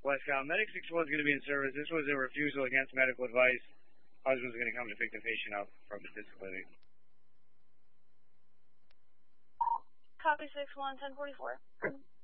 Westcott, Medic 61 is going to be in service. This was a refusal against medical advice. Husband's going to come to pick the patient up from the clinic. Copy 61, 1044.